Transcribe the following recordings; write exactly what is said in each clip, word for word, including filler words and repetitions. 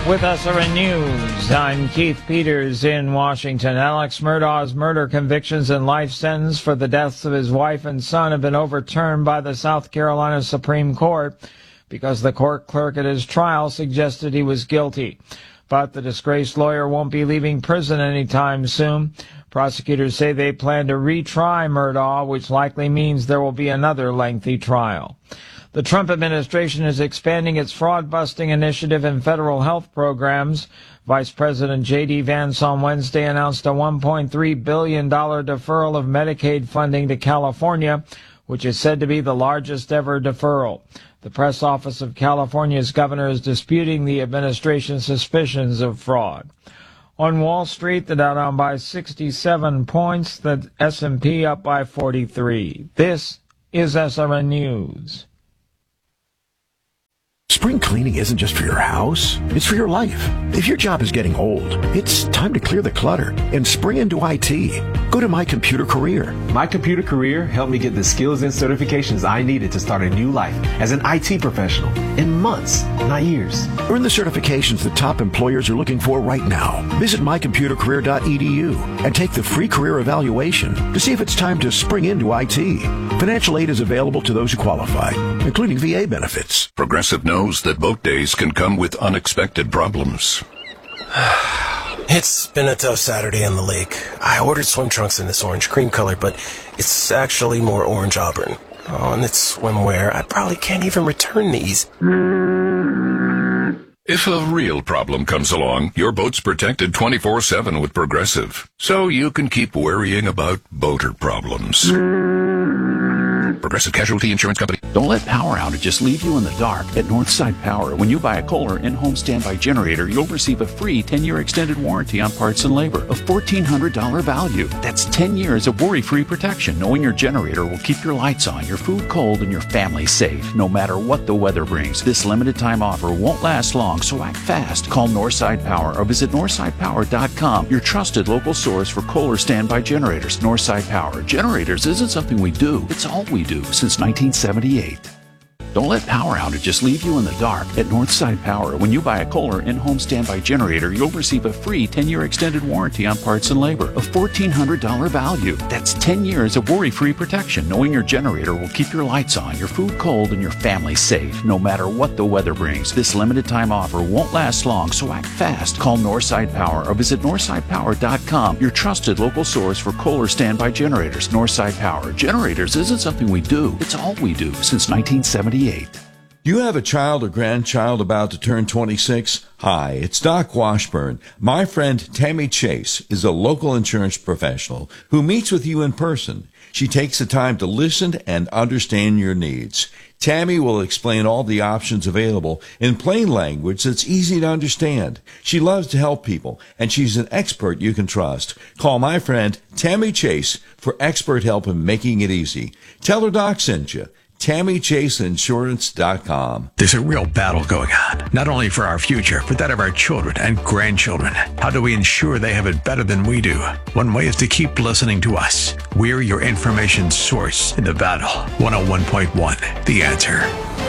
With S R N News, I'm Keith Peters in Washington. Alex Murdaugh's murder convictions and life sentence for the deaths of his wife and son have been overturned by the South Carolina Supreme Court because the court clerk at his trial suggested he was guilty. But the disgraced lawyer won't be leaving prison anytime soon. Prosecutors say they plan to retry Murdaugh, which likely means there will be another lengthy trial. The Trump administration is expanding its fraud-busting initiative in federal health programs. Vice President J D Vance on Wednesday announced a one point three billion dollars deferral of Medicaid funding to California, which is said to be the largest ever deferral. The press office of California's governor is disputing the administration's suspicions of fraud. On Wall Street, the Dow down by sixty-seven points, the S and P up by forty-three. This is S R N News. Spring cleaning isn't just for your house, it's for your life. If your job is getting old, it's time to clear the clutter and spring into I T. Go to My Computer Career. My Computer Career helped me get the skills and certifications I needed to start a new life as an I T professional in months, not years. Earn the certifications that top employers are looking for right now. Visit my computer career dot e d u and take the free career evaluation to see if it's time to spring into I T. Financial aid is available to those who qualify, including V A benefits. Progressive knows that boat days can come with unexpected problems. It's been a tough Saturday on the lake. I ordered swim trunks in this orange cream color, but it's actually more orange auburn. Oh, and it's swimwear. I probably can't even return these. If a real problem comes along, your boat's protected twenty-four seven with Progressive, so you can keep worrying about boater problems. Progressive Casualty Insurance Company. Don't let power outages leave you in the dark. At Northside Power, when you buy a Kohler in-home standby generator, you'll receive a free ten-year extended warranty on parts and labor, a fourteen hundred dollars value. That's ten years of worry-free protection, knowing your generator will keep your lights on, your food cold, and your family safe, no matter what the weather brings. This limited-time offer won't last long, so act fast. Call Northside Power or visit northside power dot com, your trusted local source for Kohler standby generators. Northside Power. Generators isn't something we do, it's all we do since nineteen seventy-eight. Don't let power outages leave you in the dark. At Northside Power, when you buy a Kohler in-home standby generator, you'll receive a free ten-year extended warranty on parts and labor, a fourteen hundred dollars value. That's ten years of worry-free protection, knowing your generator will keep your lights on, your food cold, and your family safe, no matter what the weather brings. This limited-time offer won't last long, so act fast. Call Northside Power or visit northside power dot com, your trusted local source for Kohler standby generators. Northside Power. Generators isn't something we do, it's all we do since nineteen seventy-eight. Do you have a child or grandchild about to turn twenty-six? Hi, it's Doc Washburn. My friend Tammy Chase is a local insurance professional who meets with you in person. She takes the time to listen and understand your needs. Tammy will explain all the options available in plain language that's easy to understand. She loves to help people, and she's an expert you can trust. Call my friend Tammy Chase for expert help in making it easy. Tell her Doc sent you. Tammy Chase Insurance dot com. There's a real battle going on, not only for our future, but that of our children and grandchildren. How do we ensure they have it better than we do? One way is to keep listening to us. We're your information source in the battle. one oh one point one, The Answer.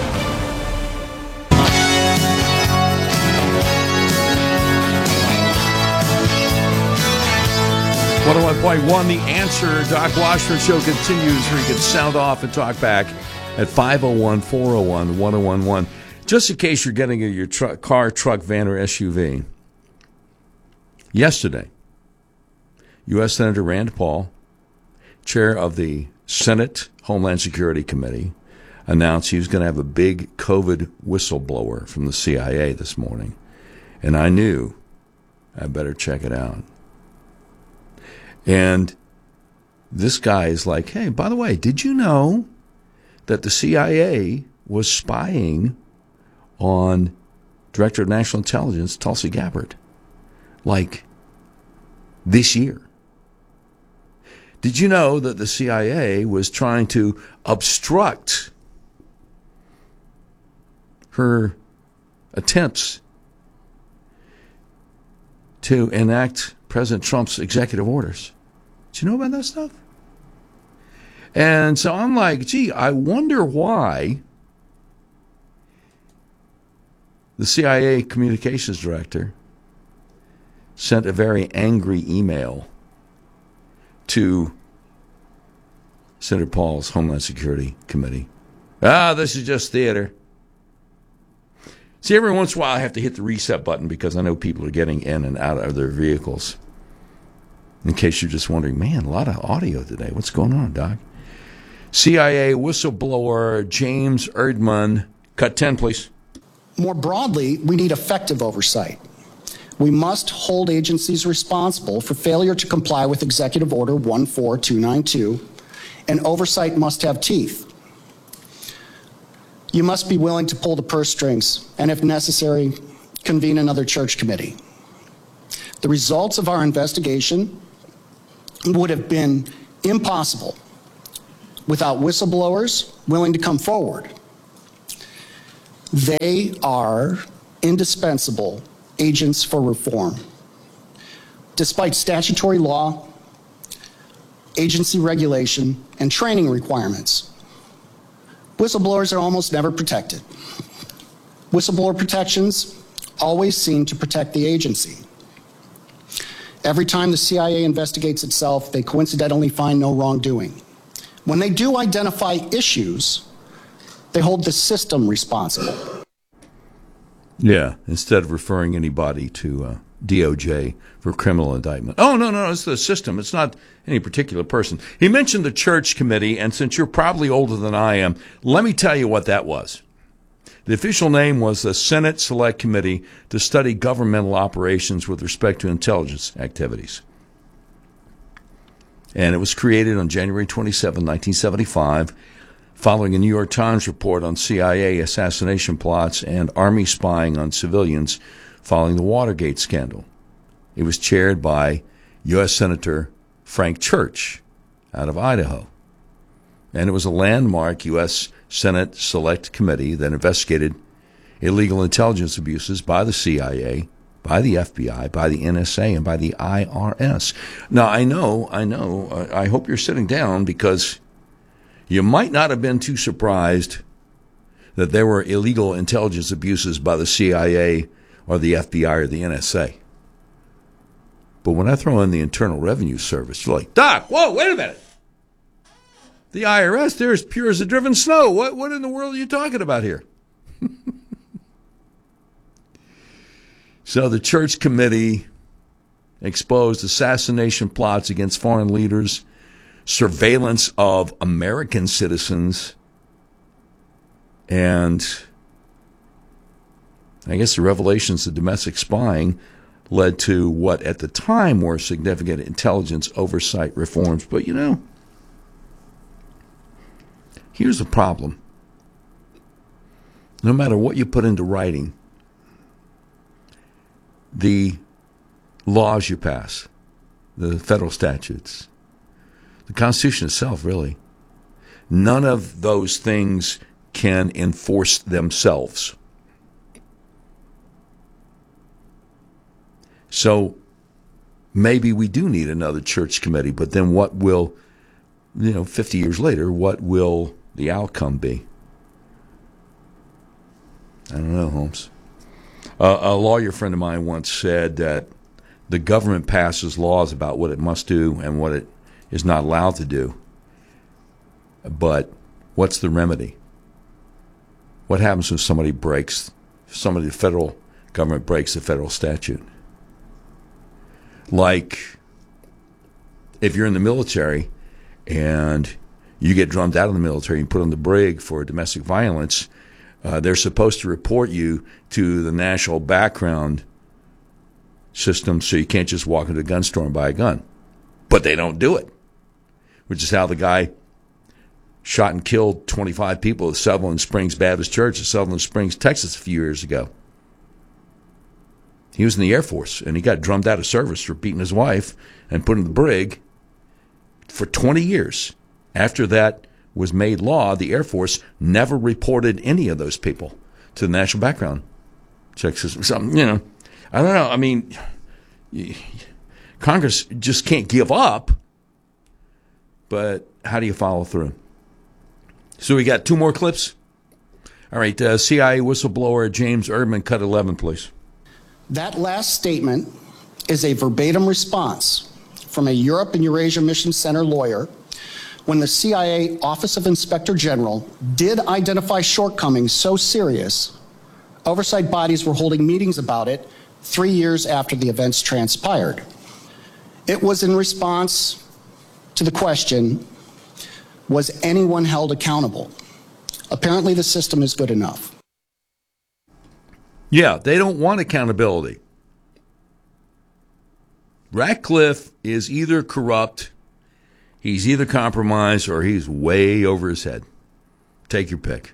one oh one point one, The Answer. Doc Washburn Show continues where you can sound off and talk back at five oh one, four oh one, one oh one one. Just in case you're getting in your truck, car, truck, van, or S U V. Yesterday, U S Senator Rand Paul, chair of the Senate Homeland Security Committee, announced he was going to have a big COVID whistleblower from the C I A this morning. And I knew I better check it out. And this guy is like, hey, by the way, did you know that the C I A was spying on Director of National Intelligence, Tulsi Gabbard, like this year? Did you know that the C I A was trying to obstruct her attempts to enact President Trump's executive orders? Did you know about that stuff? And so I'm like, gee, I wonder why the C I A communications director sent a very angry email to Senator Paul's Homeland Security Committee. Ah, this is just theater. See, every once in a while I have to hit the reset button because I know people are getting in and out of their vehicles. In case you're just wondering, man, a lot of audio today. What's going on, Doc? C I A whistleblower James Erdman. Cut ten, please. More broadly, we need effective oversight. We must hold agencies responsible for failure to comply with Executive Order one four two nine two, and oversight must have teeth. You must be willing to pull the purse strings and, if necessary, convene another church committee. The results of our investigation would have been impossible without whistleblowers willing to come forward. They are indispensable agents for reform. Despite statutory law, agency regulation, and training requirements, whistleblowers are almost never protected. Whistleblower protections always seem to protect the agency. Every time the C I A investigates itself, they coincidentally find no wrongdoing. When they do identify issues, they hold the system responsible. Yeah, instead of referring anybody to uh, D O J for criminal indictment. Oh, no, no, it's the system. It's not any particular person. He mentioned the church committee, and since you're probably older than I am, let me tell you what that was. The official name was the Senate Select Committee to study governmental operations with respect to intelligence activities. And it was created on January twenty-seventh, nineteen seventy-five, following a New York Times report on C I A assassination plots and Army spying on civilians following the Watergate scandal. It was chaired by U S Senator Frank Church out of Idaho. And it was a landmark U S Senate Select Committee that investigated illegal intelligence abuses by the C I A, by the F B I, by the N S A, and by the I R S. Now, I know, I know, I hope you're sitting down because you might not have been too surprised that there were illegal intelligence abuses by the C I A or the F B I or the N S A. But when I throw in the Internal Revenue Service, you're like, Doc, whoa, wait a minute. The I R S, they're as pure as the driven snow. What, what in the world are you talking about here? So the church committee exposed assassination plots against foreign leaders, surveillance of American citizens, and I guess the revelations of domestic spying led to what at the time were significant intelligence oversight reforms. But, you know, here's the problem. No matter what you put into writing, the laws you pass, the federal statutes, the Constitution itself, really, none of those things can enforce themselves. So maybe we do need another church committee, but then what will, you know, fifty years later, what will the outcome be? I don't know, Holmes. Uh, a lawyer friend of mine once said that the government passes laws about what it must do and what it is not allowed to do. But what's the remedy? What happens when somebody breaks, somebody, the federal government breaks the federal statute? Like if you're in the military and you get drummed out of the military and put on the brig for domestic violence, uh, they're supposed to report you to the national background system so you can't just walk into a gun store and buy a gun. But they don't do it, which is how the guy shot and killed twenty-five people at Sutherland Springs Baptist Church in Sutherland Springs, Texas a few years ago. He was in the Air Force, and he got drummed out of service for beating his wife and put in the brig for twenty years. After that was made law, the Air Force never reported any of those people to the national background check system. So, you know, I don't know. I mean, Congress just can't give up, but how do you follow through? So we got two more clips. All right, uh, C I A whistleblower James Erdman, cut eleven, please. That last statement is a verbatim response from a Europe and Eurasia Mission Center lawyer when the C I A Office of Inspector General did identify shortcomings so serious, oversight bodies were holding meetings about it three years after the events transpired. It was in response to the question, was anyone held accountable? Apparently the system is good enough. Yeah, they don't want accountability. Ratcliffe is either corrupt, he's either compromised, or he's way over his head. Take your pick.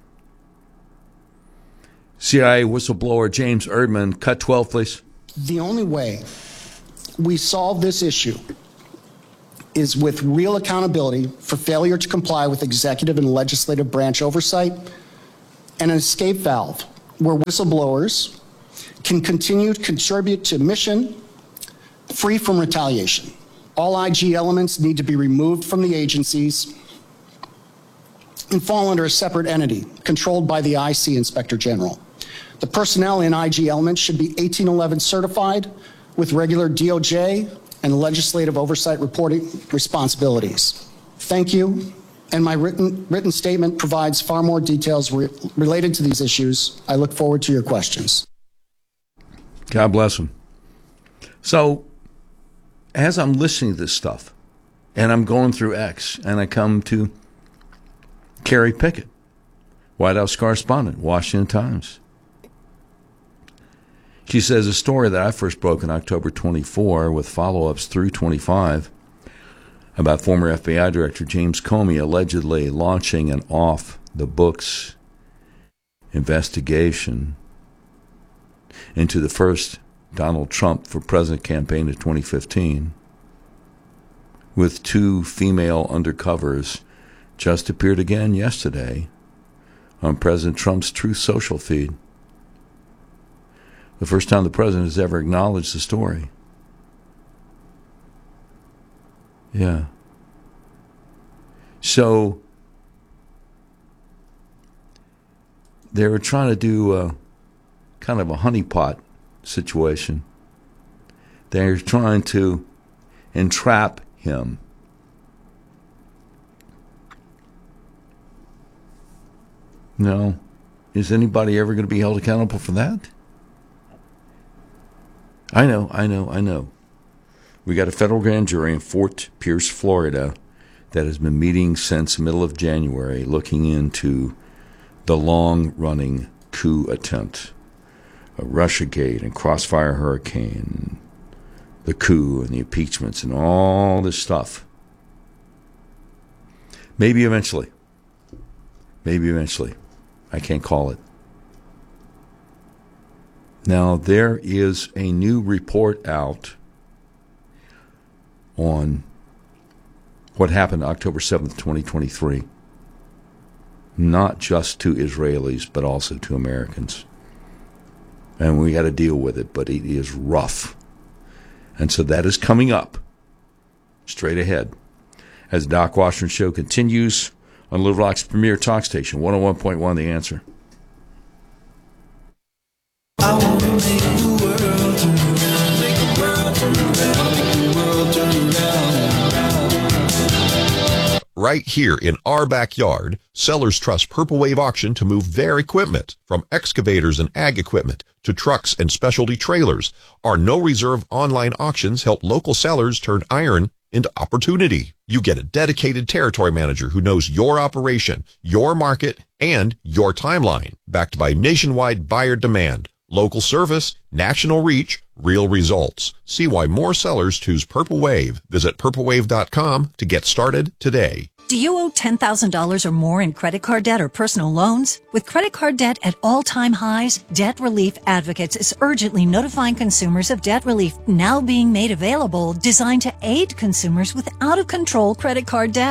C I A whistleblower James Erdman, cut twelve, please. The only way we solve this issue is with real accountability for failure to comply with executive and legislative branch oversight and an escape valve where whistleblowers can continue to contribute to mission free from retaliation. All I G elements need to be removed from the agencies and fall under a separate entity controlled by the I C Inspector General. The personnel in I G elements should be eighteen eleven certified with regular D O J and legislative oversight reporting responsibilities. Thank you. And my written, written statement provides far more details re- related to these issues. I look forward to your questions. God bless him. So, as I'm listening to this stuff, and I'm going through X, and I come to Carrie Pickett, White House correspondent, Washington Times. She says a story that I first broke in October twenty-four with follow-ups through twenty-five about former F B I Director James Comey allegedly launching an off-the-books investigation into the first Donald Trump for President campaign of twenty fifteen with two female undercovers just appeared again yesterday on President Trump's Truth Social feed. The first time the president has ever acknowledged the story. Yeah. So they were trying to do a, kind of a honeypot situation. They're trying to entrap him. No. Is anybody ever going to be held accountable for that? I know, I know, I know. We got a federal grand jury in Fort Pierce, Florida, that has been meeting since the middle of January, looking into the long-running coup attempt, a Russiagate and Crossfire Hurricane, the coup and the impeachments and all this stuff. Maybe eventually. Maybe eventually. I can't call it. Now, there is a new report out on what happened October seventh, twenty twenty-three. Not just to Israelis, but also to Americans. And we got to deal with it, but it is rough. And so that is coming up straight ahead as Doc Washburn Show continues on Little Rock's premier talk station, one oh one point one The Answer. I want to make the world turn around, make the world turn around, make the world turn around. Right here in our backyard, sellers trust Purple Wave Auction to move their equipment, from excavators and ag equipment to trucks and specialty trailers. Our no-reserve online auctions help local sellers turn iron into opportunity. You get a dedicated territory manager who knows your operation, your market, and your timeline, backed by nationwide buyer demand. Local service, national reach, real results. See why more sellers choose Purple Wave. Visit purple wave dot com to get started today. Do you owe ten thousand dollars or more in credit card debt or personal loans? With credit card debt at all-time highs, Debt Relief Advocates is urgently notifying consumers of debt relief now being made available, designed to aid consumers with out-of-control credit card debt.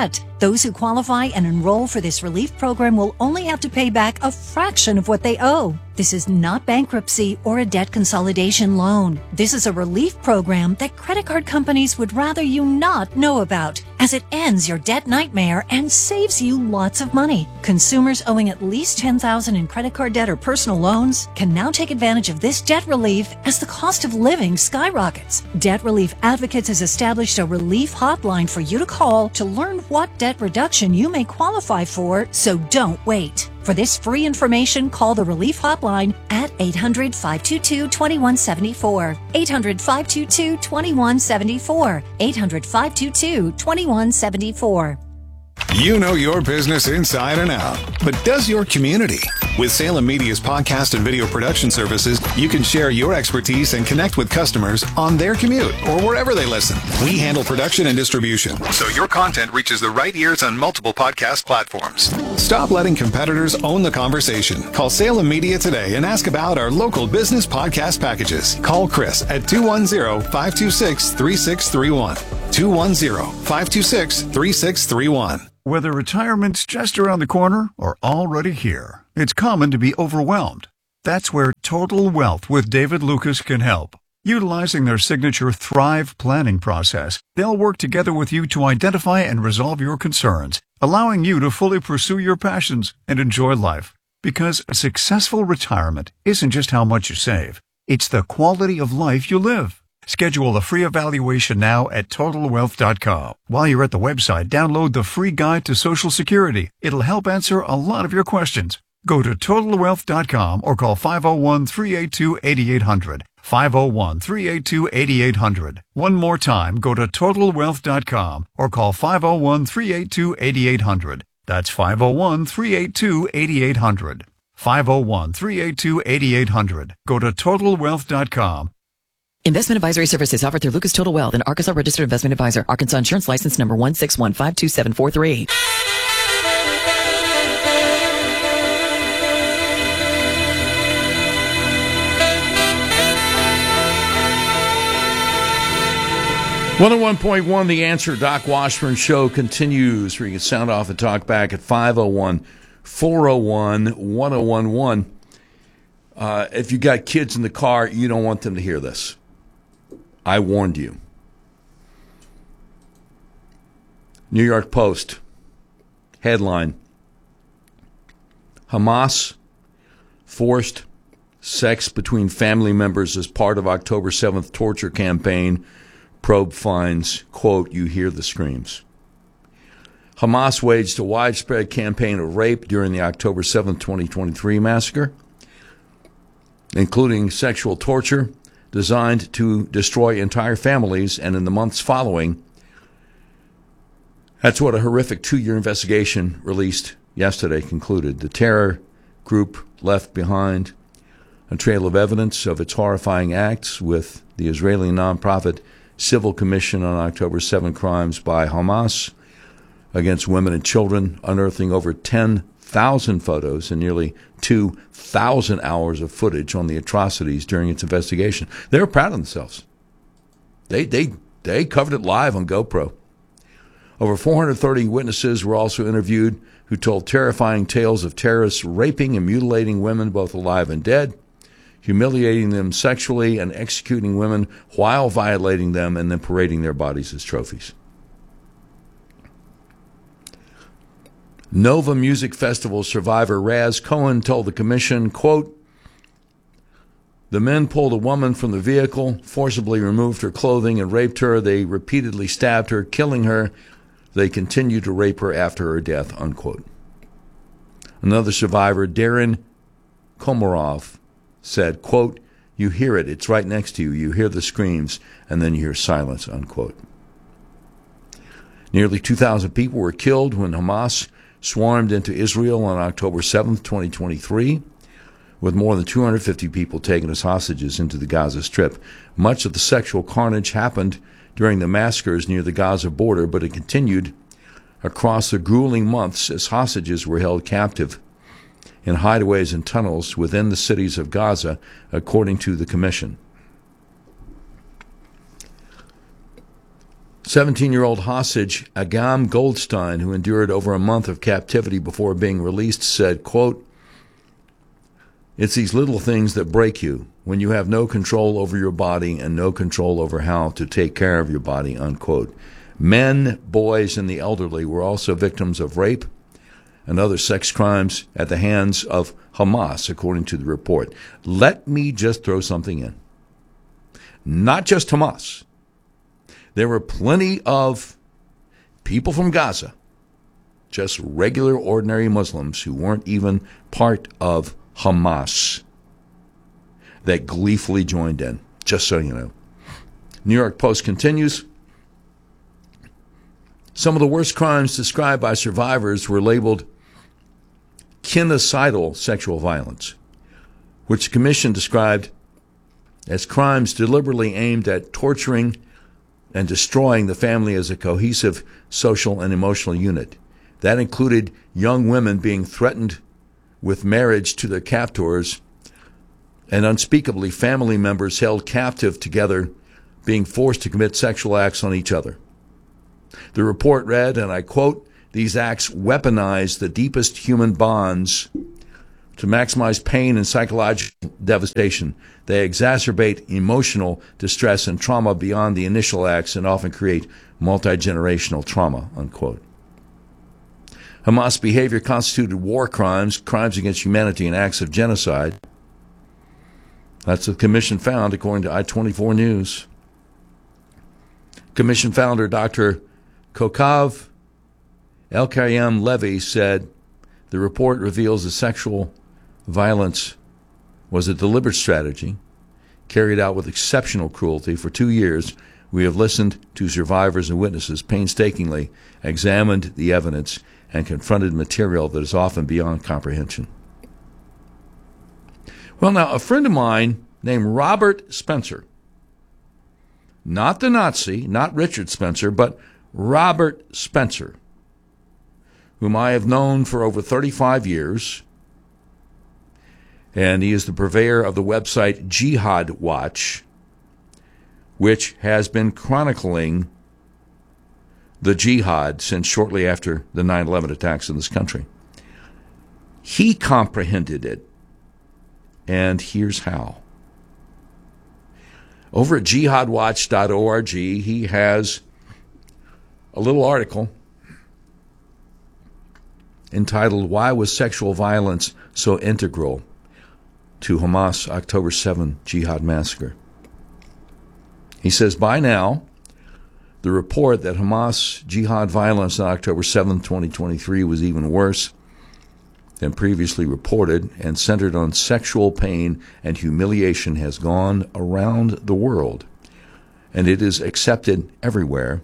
Those who qualify and enroll for this relief program will only have to pay back a fraction of what they owe. This is not bankruptcy or a debt consolidation loan. This is a relief program that credit card companies would rather you not know about, as it ends your debt nightmare and saves you lots of money. Consumers owing at least ten thousand dollars in credit card debt or personal loans can now take advantage of this debt relief as the cost of living skyrockets. Debt Relief Advocates has established a relief hotline for you to call to learn what debt reduction you may qualify for, so don't wait. For this free information, call the Relief Hotline at eight hundred, five two two, two one seven four. eight hundred, five two two, two one seven four. eight hundred, five two two, two one seven four. You know your business inside and out, but does your community? With Salem Media's podcast and video production services, you can share your expertise and connect with customers on their commute or wherever they listen. We handle production and distribution, so your content reaches the right ears on multiple podcast platforms. Stop letting competitors own the conversation. Call Salem Media today and ask about our local business podcast packages. Call Chris at two one zero, five two six, three six three one. two one zero, five two six, three six three one. Whether retirement's just around the corner or already here, it's common to be overwhelmed. That's where Total Wealth with David Lucas can help. Utilizing their signature Thrive planning process, they'll work together with you to identify and resolve your concerns, allowing you to fully pursue your passions and enjoy life. Because a successful retirement isn't just how much you save, it's the quality of life you live. Schedule a free evaluation now at total wealth dot com. While you're at the website, download the free guide to Social Security. It'll help answer a lot of your questions. Go to total wealth dot com or call five oh one, three eight two, eight eight hundred. five oh one, three eight two, eight eight hundred. One more time, go to total wealth dot com or call five oh one, three eight two, eight eight hundred. That's five oh one, three eight two, eight eight hundred. five oh one, three eight two, eight eight hundred. Go to total wealth dot com. Investment advisory services offered through Lucas Total Wealth, an Arkansas registered investment advisor. Arkansas insurance license number one six one five two seven four three. one oh one point one The Answer. Doc Washburn Show continues, where you can sound off and talk back at five oh one, four oh one, one oh one one. Uh, if you got kids in the car, you don't want them to hear this. I warned you. New York Post headline: Hamas forced sex between family members as part of October seventh torture campaign. Probe finds, quote, you hear the screams. Hamas waged a widespread campaign of rape during the October seventh, twenty twenty-three massacre, including sexual torture designed to destroy entire families, and in the months following, that's what a horrific two-year investigation released yesterday concluded. The terror group left behind a trail of evidence of its horrifying acts, with the Israeli nonprofit Civil Commission on October seventh crimes by Hamas against women and children unearthing over ten thousand photos and nearly two thousand hours of footage on the atrocities during its investigation. They were proud of themselves. They they they covered it live on GoPro. Over four hundred thirty witnesses were also interviewed who told terrifying tales of terrorists raping and mutilating women both alive and dead, humiliating them sexually, and executing women while violating them and then parading their bodies as trophies. Nova Music Festival survivor Raz Cohen told the commission, quote, the men pulled a woman from the vehicle, forcibly removed her clothing, and raped her. They repeatedly stabbed her, killing her. They continued to rape her after her death, unquote. Another survivor, Darren Komarov, said, quote, you hear it. It's right next to you. You hear the screams, and then you hear silence, unquote. Nearly two thousand people were killed when Hamas swarmed into Israel on October seventh, twenty twenty-three, with more than two hundred fifty people taken as hostages into the Gaza Strip. Much of the sexual carnage happened during the massacres near the Gaza border, but it continued across the grueling months as hostages were held captive in hideaways and tunnels within the cities of Gaza, according to the commission. seventeen-year-old hostage Agam Goldstein, who endured over a month of captivity before being released, said, quote, "It's these little things that break you when you have no control over your body and no control over how to take care of your body," unquote. Men, boys, and the elderly were also victims of rape and other sex crimes at the hands of Hamas, according to the report. Let me just throw something in. Not just Hamas. There were plenty of people from Gaza, just regular, ordinary Muslims who weren't even part of Hamas, that gleefully joined in, just so you know. New York Post continues. Some of the worst crimes described by survivors were labeled genocidal sexual violence, which the commission described as crimes deliberately aimed at torturing and destroying the family as a cohesive social and emotional unit. That included young women being threatened with marriage to their captors and unspeakably family members held captive together being forced to commit sexual acts on each other. The report read, and I quote, "These acts weaponize the deepest human bonds to maximize pain and psychological devastation. They exacerbate emotional distress and trauma beyond the initial acts and often create multi-generational trauma," unquote. Hamas behavior constituted war crimes, crimes against humanity, and acts of genocide. That's what the commission found, according to I twenty-four News. Commission founder Doctor Kokav Elkayem Levy said the report reveals that sexual violence was a deliberate strategy carried out with exceptional cruelty. For two years, we have listened to survivors and witnesses, painstakingly examined the evidence, and confronted material that is often beyond comprehension. Well, now, a friend of mine named Robert Spencer, not the Nazi, not Richard Spencer, but Robert Spencer, whom I have known for over thirty-five years, and he is the purveyor of the website Jihad Watch, which has been chronicling the jihad since shortly after the nine eleven attacks in this country. He comprehended it, and here's how. Over at jihad watch dot org, he has a little article entitled, "Why Was Sexual Violence So Integral to Hamas October seventh Jihad Massacre?" He says, by now, the report that Hamas jihad violence on October seventh, twenty twenty-three was even worse than previously reported and centered on sexual pain and humiliation has gone around the world, and it is accepted everywhere,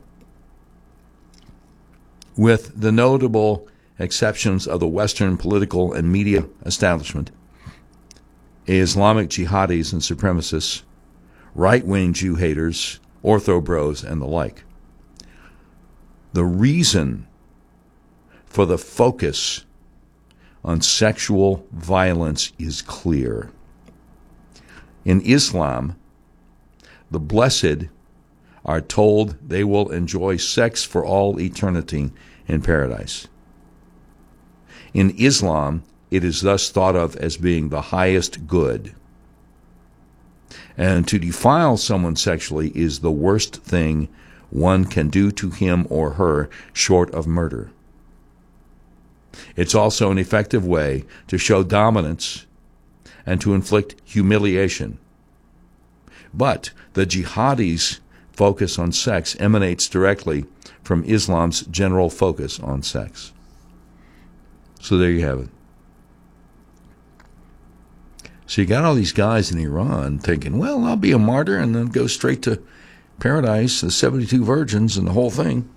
with the notable exceptions of the Western political and media establishment, Islamic jihadis and supremacists, right-wing Jew haters, ortho bros, and the like. The reason for the focus on sexual violence is clear. In Islam, the blessed are told they will enjoy sex for all eternity in paradise. In Islam, it is thus thought of as being the highest good. And to defile someone sexually is the worst thing one can do to him or her short of murder. It's also an effective way to show dominance and to inflict humiliation. But the jihadis' focus on sex emanates directly from Islam's general focus on sex. So there you have it. So you got all these guys in Iran thinking, well, I'll be a martyr and then go straight to paradise, the seventy-two virgins and the whole thing.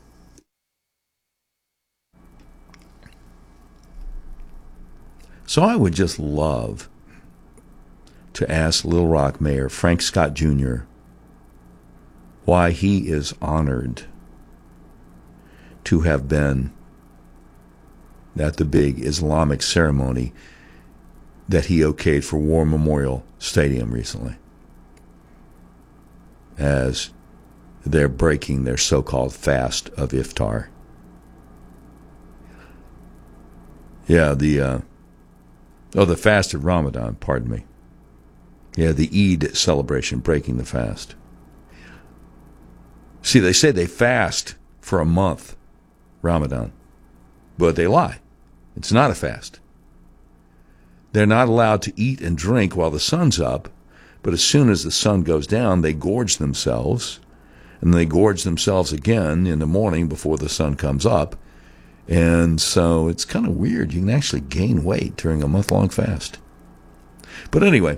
So I would just love to ask Little Rock Mayor Frank Scott Junior why he is honored to have been at the big Islamic ceremony that he okayed for War Memorial Stadium recently as they're breaking their so-called fast of Iftar. Yeah, the, uh, oh, the fast of Ramadan, pardon me. Yeah, the Eid celebration, breaking the fast. See, they say they fast for a month, Ramadan, but they lie. It's not a fast. They're not allowed to eat and drink while the sun's up, but as soon as the sun goes down, they gorge themselves, and they gorge themselves again in the morning before the sun comes up. And so it's kind of weird. You can actually gain weight during a month-long fast. But anyway,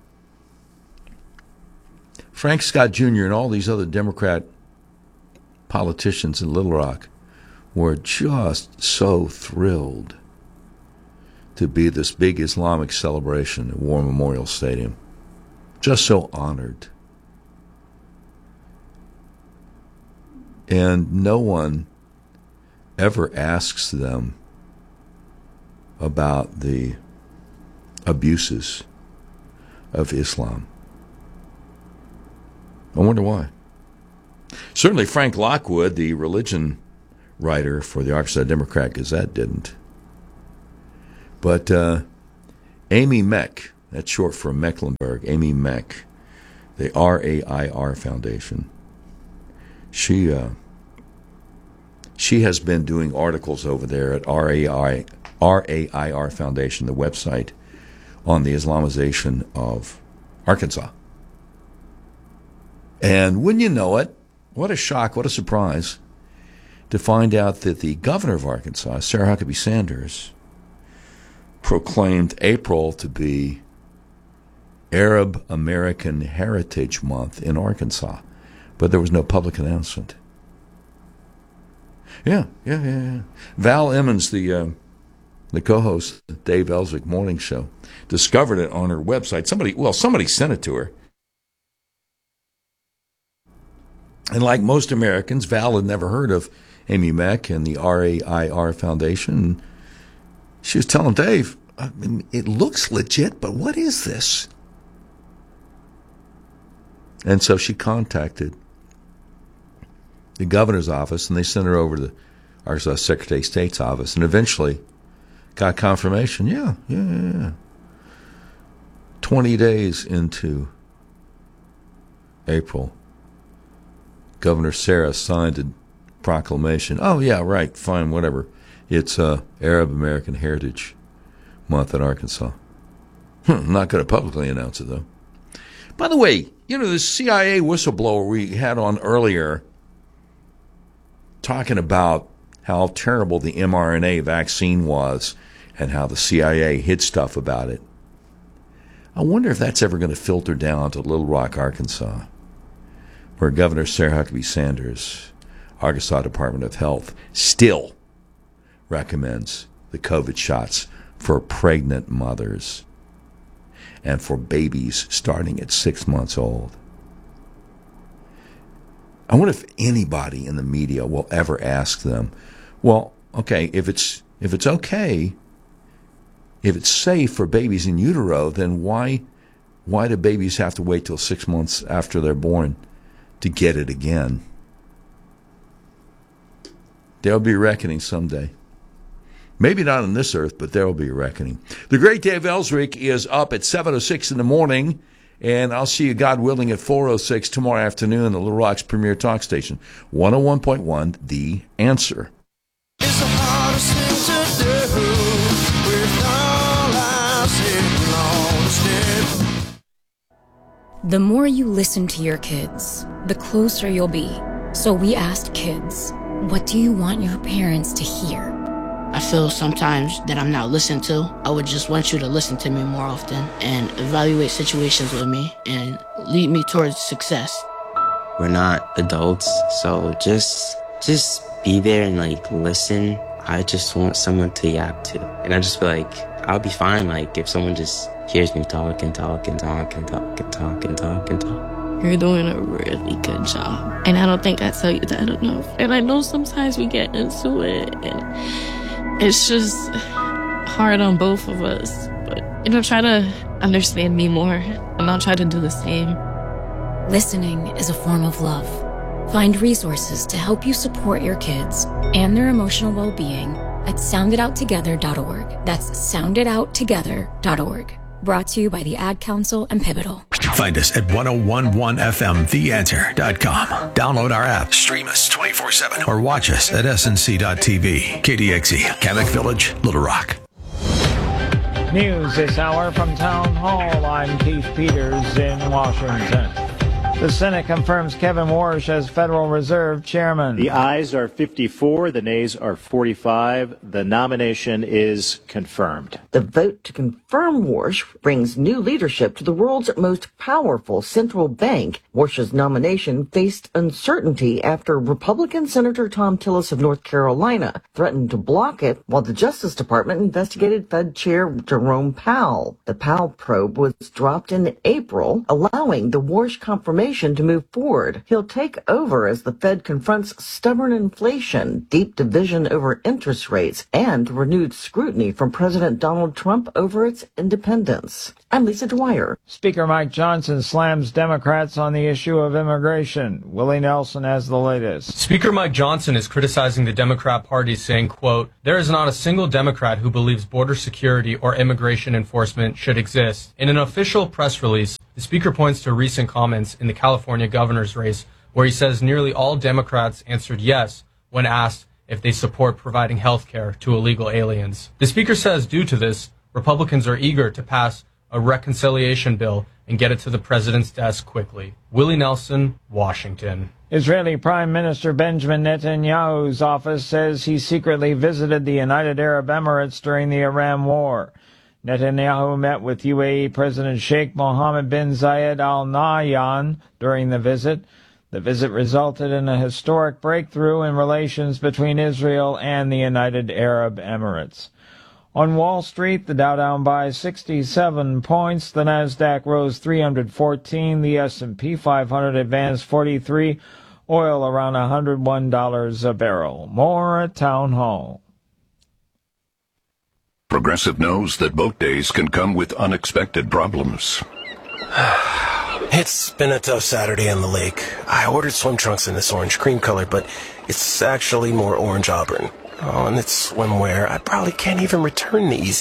Frank Scott Junior and all these other Democrat politicians in Little Rock were just so thrilled to be this big Islamic celebration at War Memorial Stadium. Just so honored. And no one ever asks them about the abuses of Islam. I wonder why. Certainly Frank Lockwood, the religion writer for the Arkansas Democrat Gazette, didn't. But uh, Amy Meck, that's short for Mecklenburg, Amy Meck, the R A I R Foundation, she uh, she has been doing articles over there at R A I R Foundation, the website, on the Islamization of Arkansas. And wouldn't you know it, what a shock, what a surprise, to find out that the governor of Arkansas, Sarah Huckabee Sanders, proclaimed April to be Arab American Heritage Month in Arkansas, but there was no public announcement. Yeah, yeah, yeah, yeah. Val Emmons, the uh, the co-host of the Dave Ellswick Morning Show, discovered it on her website. Somebody, well, somebody sent it to her. And like most Americans, Val had never heard of Amy Meck and the R A I R Foundation. She was telling Dave, I mean, it looks legit, but what is this? And so she contacted the governor's office, and they sent her over to the Arkansas Secretary of State's office, and eventually got confirmation. Yeah, yeah, yeah, yeah. Twenty days into April, Governor Sarah signed a proclamation. Oh, yeah, right, fine, whatever. It's uh, Arab American Heritage Month in Arkansas. Hmm, not going to publicly announce it, though. By the way, you know, the C I A whistleblower we had on earlier talking about how terrible the mRNA vaccine was and how the C I A hid stuff about it. I wonder if that's ever going to filter down to Little Rock, Arkansas, where Governor Sarah Huckabee Sanders, Arkansas Department of Health, still recommends the COVID shots for pregnant mothers and for babies starting at six months old. I wonder if anybody in the media will ever ask them, well, okay, if it's if it's okay, if it's safe for babies in utero, then why why do babies have to wait till six months after they're born to get it again? There'll be a reckoning someday. Maybe not on this earth, but there will be a reckoning. The great Dave Ellswick is up at seven oh six in the morning, and I'll see you, God willing, at four oh six tomorrow afternoon on the Little Rock's premier talk station, one oh one point one, The Answer. It's the hardest thing to do with all I sitting on the step. The more you listen to your kids, the closer you'll be. So we asked kids, what do you want your parents to hear? I feel sometimes that I'm not listened to. I would just want you to listen to me more often and evaluate situations with me and lead me towards success. We're not adults, so just just be there and like listen. I just want someone to yap to. And I just feel like I'll be fine like if someone just hears me talk and talk and talk and talk and talk and talk and talk. You're doing a really good job. And I don't think I tell you that enough. And I know sometimes we get into it and it's just hard on both of us. But, you know, try to understand me more and I'll try to do the same. Listening is a form of love. Find resources to help you support your kids and their emotional well-being at sound it out together dot org. That's sound it out together dot org. Brought to you by the Ad Council and Pivotal. Find us at ten eleven F M the answer dot com. Download our app, stream us twenty-four seven, or watch us at S N C dot T V. K D X E, Kamek Village, Little Rock. News this hour from Town Hall. I'm Keith Peters in Washington. The Senate confirms Kevin Warsh as Federal Reserve Chairman. The ayes are fifty-four, the nays are forty-five. The nomination is confirmed. The vote to confirm Warsh brings new leadership to the world's most powerful central bank. Warsh's nomination faced uncertainty after Republican Senator Thom Tillis of North Carolina threatened to block it while the Justice Department investigated Fed Chair Jerome Powell. The Powell probe was dropped in April, allowing the Warsh confirmation to move forward. He'll take over as the Fed confronts stubborn inflation, deep division over interest rates, and renewed scrutiny from President Donald Trump over its independence. I'm Lisa Dwyer. Speaker Mike Johnson slams Democrats on the issue of immigration. Willie Nelson has the latest. Speaker Mike Johnson is criticizing the Democrat Party, saying, quote, "There is not a single Democrat who believes border security or immigration enforcement should exist." In an official press release, the speaker points to recent comments in the California governor's race where he says nearly all Democrats answered yes when asked if they support providing health care to illegal aliens. The speaker says due to this, Republicans are eager to pass a reconciliation bill and get it to the president's desk quickly. Willie Nelson, Washington. Israeli Prime Minister Benjamin Netanyahu's office says he secretly visited the United Arab Emirates during the Iran war. Netanyahu met with U A E President Sheikh Mohammed bin Zayed Al Nahyan during the visit. The visit resulted in a historic breakthrough in relations between Israel and the United Arab Emirates. On Wall Street, the Dow down by sixty-seven points, the Nasdaq rose three hundred fourteen, the S and P five hundred advanced forty-three, oil around one hundred one dollars a barrel. More at Town Hall. Progressive knows that boat days can come with unexpected problems. It's been a tough Saturday on the lake. I ordered swim trunks in this orange cream color, but it's actually more orange auburn. Oh, and it's swimwear. I probably can't even return these.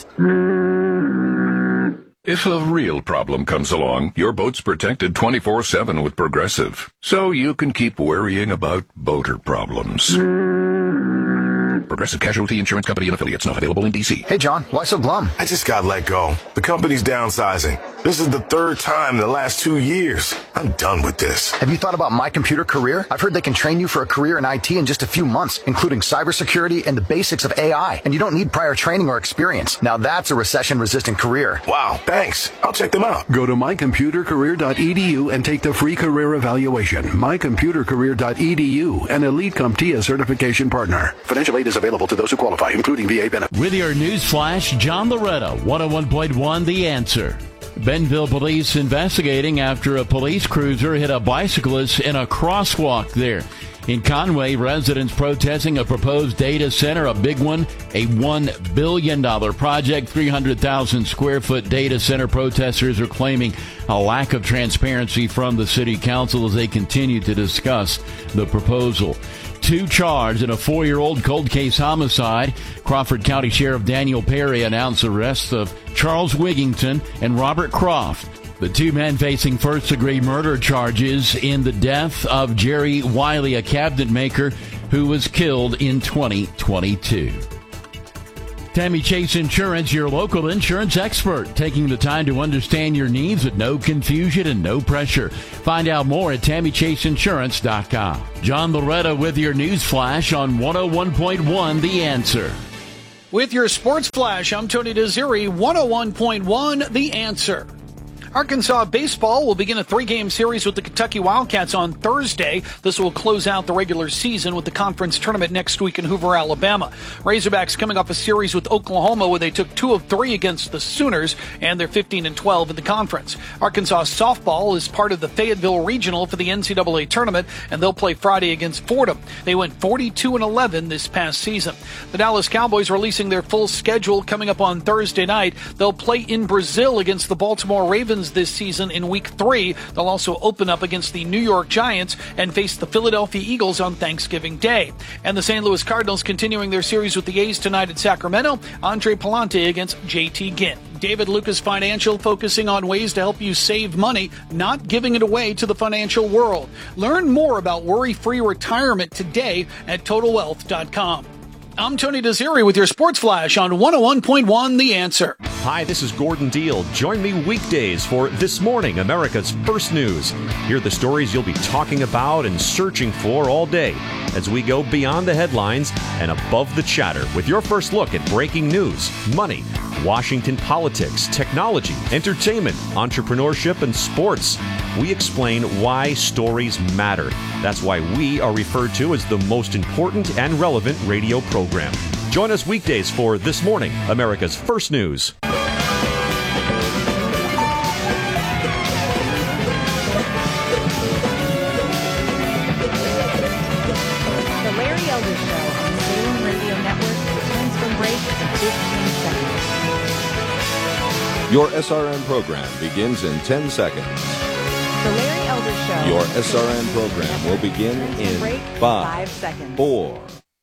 If a real problem comes along, your boat's protected twenty-four seven with Progressive, so you can keep worrying about boater problems. Progressive Casualty Insurance Company and affiliates, not available in D C. Hey, John, why so glum? I just got let go. The company's downsizing. This is the third time in the last two years. I'm done with this. Have you thought about My Computer Career? I've heard they can train you for a career in I T in just a few months, including cybersecurity and the basics of A I. And you don't need prior training or experience. Now that's a recession-resistant career. Wow, thanks. I'll check them out. Go to my computer career dot e d u and take the free career evaluation. my computer career dot e d u, an Elite CompTIA certification partner. Financial aid is available to those who qualify, including V A benefits. With your news flash, John Loretta, one oh one point one The Answer. Bentonville police investigating after a police cruiser hit a bicyclist in a crosswalk there. In Conway, residents protesting a proposed data center, a big one, a one billion dollars project, three hundred thousand square foot data center. Protesters are claiming a lack of transparency from the city council as they continue to discuss the proposal. Two charged in a four-year-old cold case homicide. Crawford County Sheriff Daniel Perry announced the arrests of Charles Wigington and Robert Croft. The two men facing first-degree murder charges in the death of Jerry Wiley, a cabinet maker who was killed in twenty twenty-two. Tammy Chase Insurance, your local insurance expert, taking the time to understand your needs with no confusion and no pressure. Find out more at tammy chase insurance dot com. John Loretta with your news flash on one oh one point one The Answer. With your sports flash, I'm Tony Desiri, one oh one point one The Answer. Arkansas baseball will begin a three-game series with the Kentucky Wildcats on Thursday. This will close out the regular season with the conference tournament next week in Hoover, Alabama. Razorbacks coming off a series with Oklahoma where they took two of three against the Sooners, and they're fifteen and twelve in the conference. Arkansas softball is part of the Fayetteville Regional for the N C double A tournament, and they'll play Friday against Fordham. They went forty-two and eleven this past season. The Dallas Cowboys releasing their full schedule coming up on Thursday night. They'll play in Brazil against the Baltimore Ravens wins this season in week three. They'll also open up against the New York Giants and face the Philadelphia Eagles on Thanksgiving Day. And the Saint Louis Cardinals continuing their series with the A's tonight at Sacramento. Andre Palante against J T Ginn. David Lucas Financial, focusing on ways to help you save money, not giving it away to the financial world. Learn more about worry-free retirement today at total wealth dot com. I'm Tony Desiri with your Sports Flash on one oh one point one The Answer. Hi, this is Gordon Deal. Join me weekdays for This Morning, America's First News. Hear the stories you'll be talking about and searching for all day as we go beyond the headlines and above the chatter with your first look at breaking news, money, Washington politics, technology, entertainment, entrepreneurship, and sports. We explain why stories matter. That's why we are referred to as the most important and relevant radio program. Join us weekdays for This Morning, America's First News. Your S R N program begins in ten seconds. The Larry Elder Show. Your S R N program will begin in five, five seconds. four.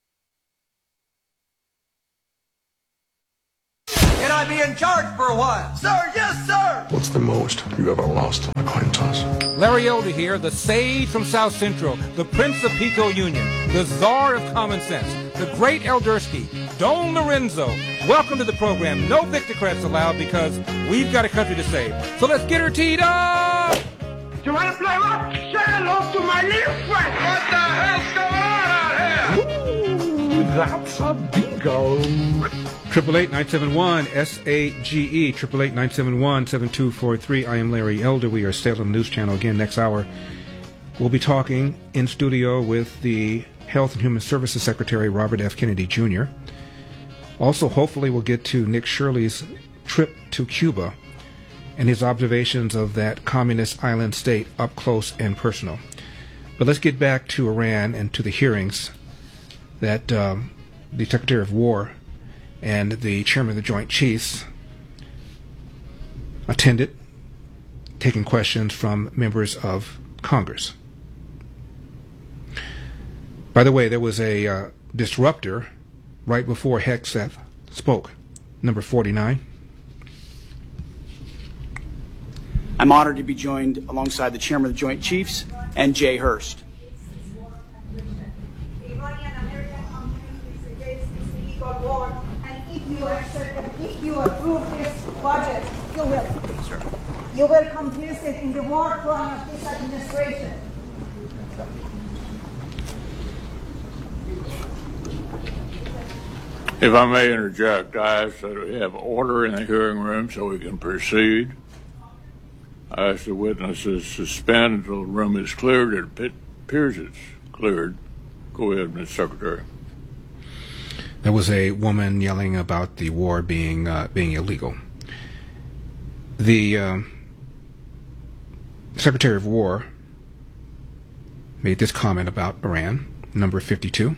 Can I be in charge for a while? Sir, yes, sir! What's the most you ever lost a coin toss? Larry Elder here, the sage from South Central, the Prince of Pico Union, the czar of common sense, the great Eldersky, Don Lorenzo. Welcome to the program. No Victorcrats allowed because we've got a country to save. So let's get her teed up! You want to play rock? Say hello to my little friend! What the hell's going on out here? Ooh, that's a bingo. Triple eight nine seven one S A G E. Triple eight nine seven one seven two four three. I am Larry Elder. We are Salem News Channel again next hour. We'll be talking in studio with the Health and Human Services Secretary Robert F. Kennedy Junior Also, hopefully, we'll get to Nick Shirley's trip to Cuba and his observations of that communist island state up close and personal. But let's get back to Iran and to the hearings that um, the Secretary of War and the Chairman of the Joint Chiefs attended, taking questions from members of Congress. By the way, there was a uh, disruptor right before Hegseth spoke, number forty-nine. I'm honored to be joined alongside the Chairman of the Joint Chiefs and Jay Hurst. If you approve this budget, you will. Sure. You will complicit in the war crime of this administration. If I may interject, I ask that we have order in the hearing room so we can proceed. I ask the witnesses suspend until the room is cleared. It appears it's cleared. Go ahead, Miz Secretary. There was a woman yelling about the war being uh, being illegal. The uh, Secretary of War made this comment about Iran, number fifty-two.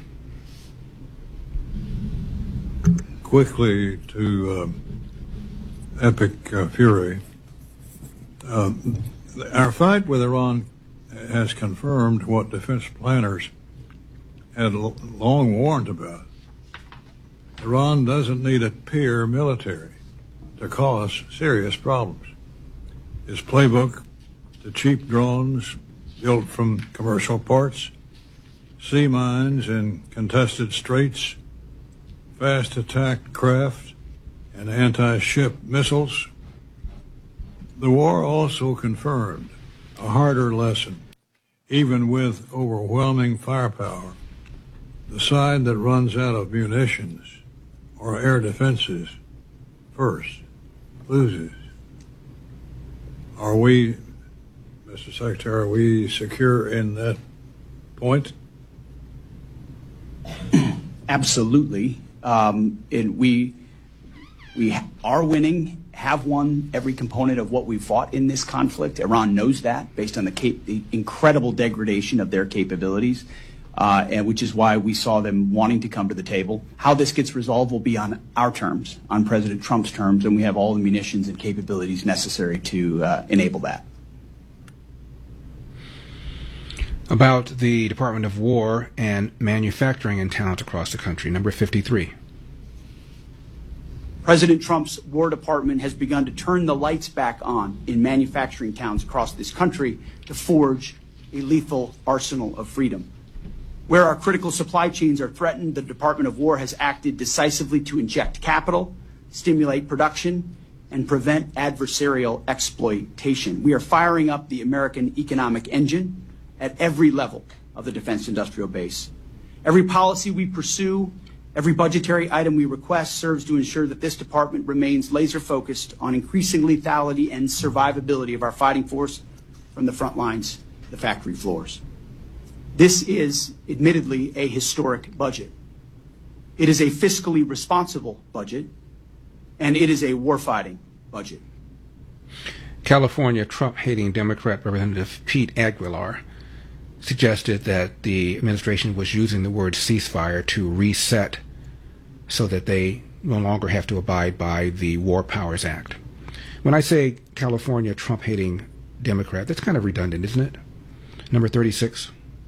Quickly to um, epic uh, fury. Um, our fight with Iran has confirmed what defense planners had l- long warned about. Iran doesn't need a peer military to cause serious problems. Its playbook, the cheap drones built from commercial parts, sea mines in contested straits, fast attack craft, and anti-ship missiles. The war also confirmed a harder lesson. Even with overwhelming firepower, the side that runs out of munitions or air defenses first loses. Are we, Mister Secretary, are we secure in that point? Absolutely. Um, and we we are winning, have won every component of what we fought in this conflict. Iran knows that based on the, cap- the incredible degradation of their capabilities. uh, and which is why we saw them wanting to come to the table. How this gets resolved will be on our terms, on President Trump's terms, and we have all the munitions and capabilities necessary to uh, enable that. About the Department of War and manufacturing and talent across the country, number fifty-three. President Trump's War Department has begun to turn the lights back on in manufacturing towns across this country to forge a lethal arsenal of freedom. Where our critical supply chains are threatened, the Department of War has acted decisively to inject capital, stimulate production, and prevent adversarial exploitation. We are firing up the American economic engine at every level of the defense industrial base. Every policy we pursue, every budgetary item we request serves to ensure that this department remains laser focused on increasing lethality and survivability of our fighting force from the front lines to the factory floors. This is admittedly a historic budget. It is a fiscally responsible budget, and it is a warfighting budget. California Trump-hating Democrat Representative Pete Aguilar suggested that the administration was using the word ceasefire to reset so that they no longer have to abide by the War Powers Act. When I say California Trump-hating Democrat, that's kind of redundant, isn't it? Number thirty-six.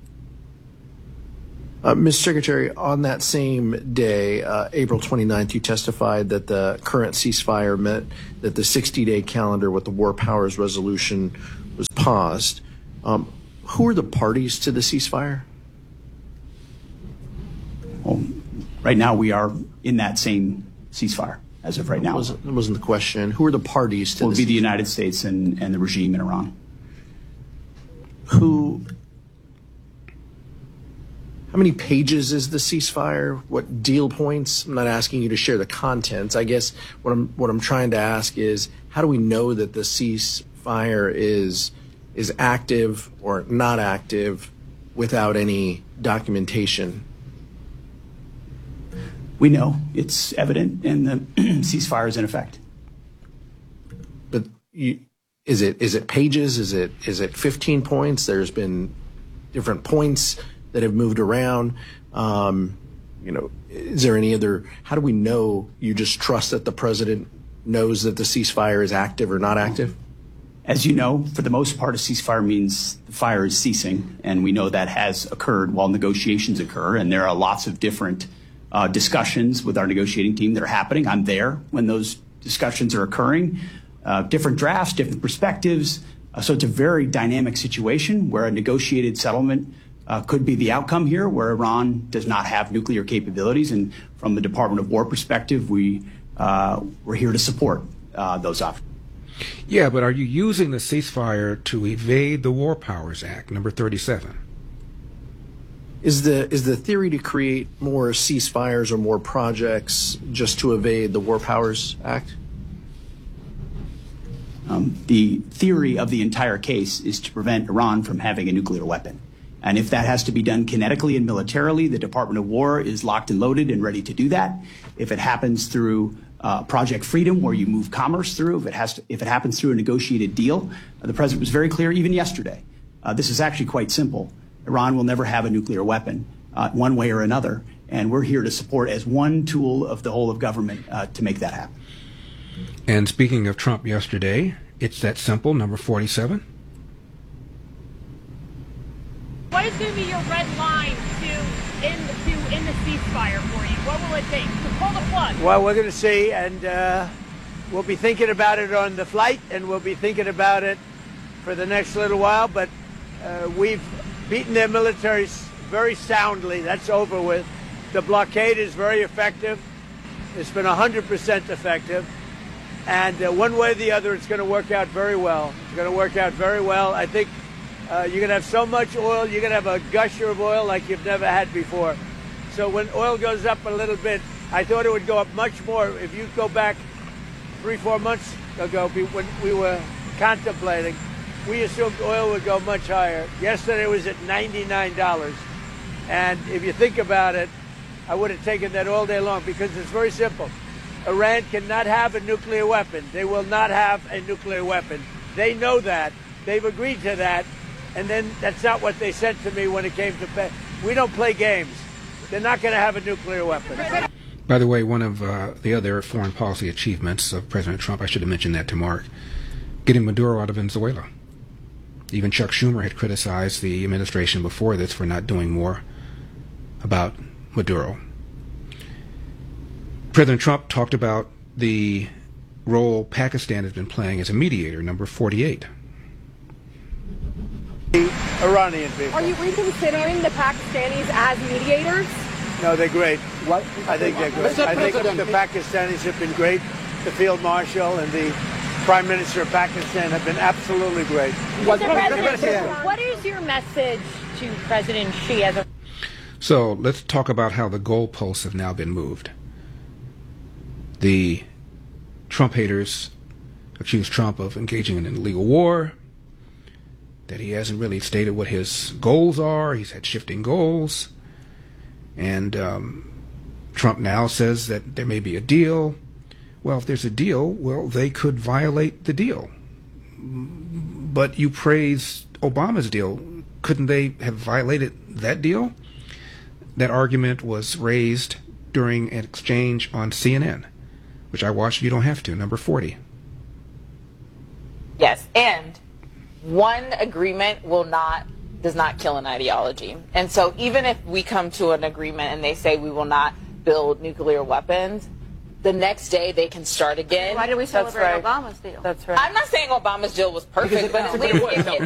Uh, Mister Secretary, on that same day, uh, April twenty-ninth, you testified that the current ceasefire meant that the sixty-day calendar with the War Powers Resolution was paused. Um, who are the parties to the ceasefire? Well, right now we are in that same ceasefire as of right now. That wasn't, that wasn't the question. Who are the parties to well, the It would be ceasefire? the United States and, and the regime in Iran. Who... How many pages is the ceasefire? What deal points? I'm not asking you to share the contents. I guess what I'm what I'm trying to ask is, how do we know that the ceasefire is is active or not active without any documentation? We know it's evident, and the ceasefire is in effect. But you, is it is it pages? Is it is it fifteen points? There's been different points that have moved around. Um, you know, is there any other? How do we know? You just trust that the president knows that the ceasefire is active or not active? As you know, for the most part, a ceasefire means the fire is ceasing, and we know that has occurred while negotiations occur, and there are lots of different uh, discussions with our negotiating team that are happening. I'm there when those discussions are occurring, uh, different drafts, different perspectives. Uh, so it's a very dynamic situation where a negotiated settlement uh, could be the outcome here, where Iran does not have nuclear capabilities. And from the Department of War perspective, we, uh, we're here to support uh, those options. Yeah, but are you using the ceasefire to evade the War Powers Act, number thirty-seven? Is the is the theory to create more ceasefires or more projects just to evade the War Powers Act? Um, the theory of the entire case is to prevent Iran from having a nuclear weapon. And if that has to be done kinetically and militarily, the Department of War is locked and loaded and ready to do that. If it happens through uh, Project Freedom, where you move commerce through, if it has to, if it happens through a negotiated deal, uh, the president was very clear even yesterday. Uh, this is actually quite simple. Iran will never have a nuclear weapon, uh, one way or another, and we're here to support as one tool of the whole of government uh, to make that happen. And speaking of Trump yesterday, it's that simple, number forty-seven. What is going to be your red line to end, to end the ceasefire for you? What will it take to pull the plug? Well, we're going to see, and uh, we'll be thinking about it on the flight, and we'll be thinking about it for the next little while, but uh, we've beaten their militaries very soundly. That's over with. The blockade is very effective. It's been one hundred percent effective. And uh, one way or the other, it's going to work out very well. It's going to work out very well. I think uh, you're going to have so much oil, you're going to have a gusher of oil like you've never had before. So when oil goes up a little bit, I thought it would go up much more. If you go back three, four months ago, when we were contemplating, we assumed oil would go much higher. Yesterday it was at ninety-nine dollars. And if you think about it, I would have taken that all day long, because it's very simple. Iran cannot have a nuclear weapon. They will not have a nuclear weapon. They know that. They've agreed to that. And then that's not what they said to me when it came to pay. We don't play games. They're not going to have a nuclear weapon. By the way, one of uh, the other foreign policy achievements of President Trump, I should have mentioned that to Mark, getting Maduro out of Venezuela. Even Chuck Schumer had criticized the administration before this for not doing more about Maduro. President Trump talked about the role Pakistan has been playing as a mediator, number forty-eight. The Iranian people. Are you reconsidering the Pakistanis as mediators? No, they're great. What? I think they're great. I think the Pakistanis have been great. The Field Marshal and the Prime Minister of Pakistan have been absolutely great. Mister President, what is your message to President Xi as a... So let's talk about how the goalposts have now been moved. The Trump haters accuse Trump of engaging in an illegal war, that he hasn't really stated what his goals are. He's had shifting goals. And um, Trump now says that there may be a deal. Well, if there's a deal, well, they could violate the deal. But you praise Obama's deal. Couldn't they have violated that deal? That argument was raised during an exchange on C N N, which I watched. You don't have to. Number forty. Yes, and one agreement will not does not kill an ideology. And so even if we come to an agreement and they say we will not build nuclear weapons, the next day they can start again. Why did we celebrate right. Obama's deal? That's right. I'm not saying Obama's deal was perfect, but at least it, it,